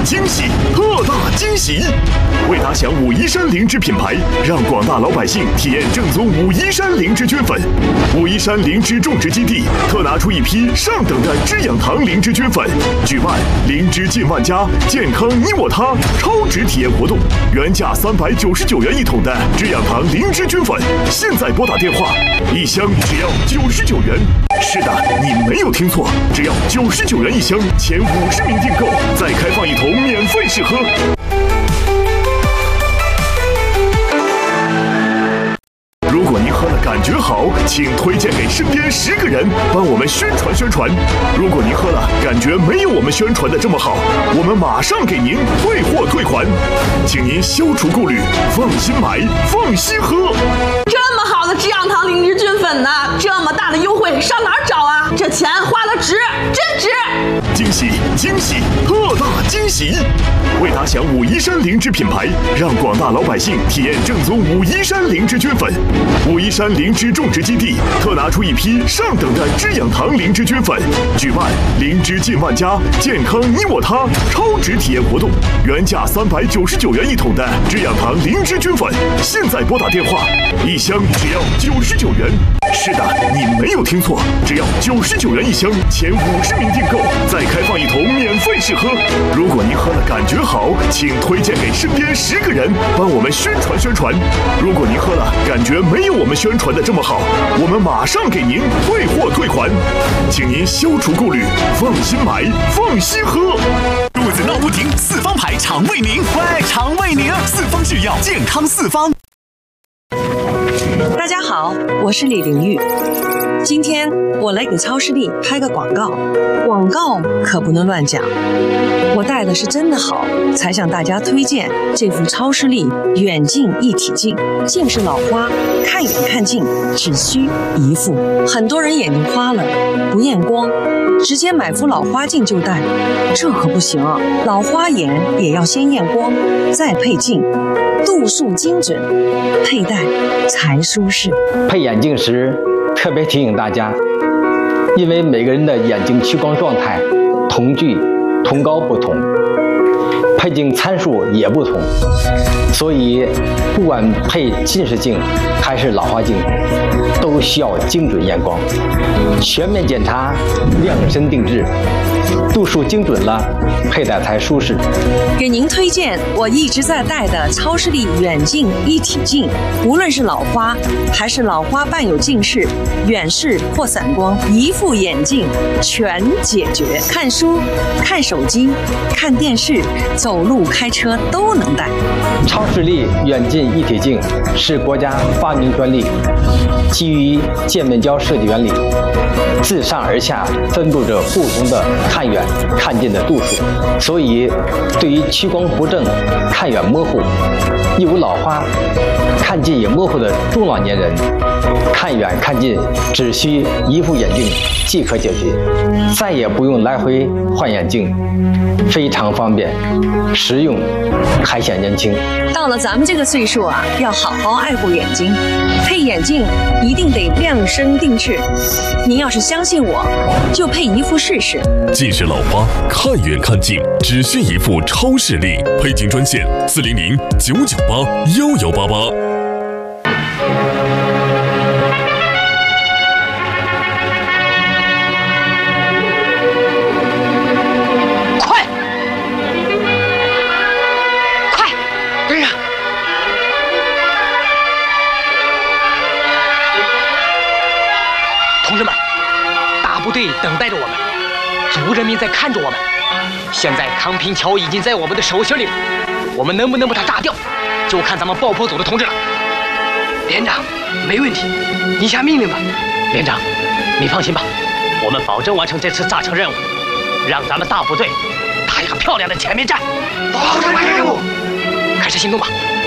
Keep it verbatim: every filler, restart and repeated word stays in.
惊喜，特大惊喜！为打响武夷山灵芝品牌，让广大老百姓体验正宗武夷山灵芝菌粉，武夷山灵芝种植基地特拿出一批上等的知养堂灵芝菌粉，举办灵芝进万家，健康你我他超值体验活动，原价三百九十九元一桶的知养堂灵芝菌粉，现在拨打电话，一箱只要九十九元。是的，你没有听错，只要九十九元一箱，前五十名订购再开放一桶免费试喝。如果您喝了感觉好，请推荐给身边十个人，帮我们宣传宣传。如果您喝了感觉没有我们宣传的这么好，我们马上给您退货退款，请您消除顾虑，放心买，放心喝。 这么好的知养堂灵芝菌粉呢，这么大的优惠上哪儿找啊？这钱花的值，真值！ 惊喜惊喜，特大惊喜！为打响武夷山灵芝品牌，让广大老百姓体验正宗武夷山灵芝菌粉，武夷山灵芝种植基地特拿出一批上等的知养堂灵芝菌粉，举办灵芝进万家，健康你我他超值体验活动，原价三百九十九元一桶的知养堂灵芝菌粉，现在拨打电话，一箱只要九十九元。是的，你没有听错，只要九十九元一箱，前五十名订购再开放一桶免费试喝。如果您喝了感觉好，请推荐给身边十个人，帮我们宣传宣传。如果您喝了感觉没有我们宣传的这么好，我们马上给您退货退款，请您消除顾虑，放心买，放心喝。 肚子闹不停，四方牌肠胃宁，喂，肠胃宁，四方制药，健康四方。 大家好，我是李玲玉。今天我来给超视力拍个广告，广告可不能乱讲。我戴的是真的好，才向大家推荐这副超视力远近一体镜。近视老花，看远看近只需一副。很多人眼睛花了，不验光，直接买副老花镜就戴，这可不行啊！老花眼也要先验光，再配镜，度数精准，佩戴才舒适。 配眼镜时特别提醒大家，因为每个人的眼睛屈光状态、瞳距、瞳高不同，配镜参数也不同，所以不管配近视镜还是老花镜，都需要精准验光，全面检查，量身定制，度数精准了，佩戴才舒适。 给您推荐我一直在戴的超视力远近一体镜，无论是老花还是老花伴有近视、远视或散光，一副眼镜全解决。看书、看手机、看电视、走路、开车都能戴。 超视力远近一体镜是国家发明专利，基于渐面胶设计原理，自上而下分布着不同的看远看近的度数，所以对于屈光不正、看远模糊、一无老花、看近也模糊的中老年人，看远看近只需一副眼镜即可解决，再也不用来回换眼镜，非常方便实用，还显年轻。 到了咱们这个岁数啊，要好好爱护眼睛，配眼镜一定得量身定制。您要是相信我，就配一副试试。 近视老花，看远看近只需一副超视力，配镜专线四零零九九八幺幺八八。 同志们，大部队等待着我们，族人民在看着我们。现在康平桥已经在我们的手心里了，我们能不能把它炸掉，就看咱们爆破组的同志了。连长，没问题，你下命令吧。连长，你放心吧，我们保证完成这次炸城任务，让咱们大部队打一个漂亮的前面战。保证完任务，开始行动吧。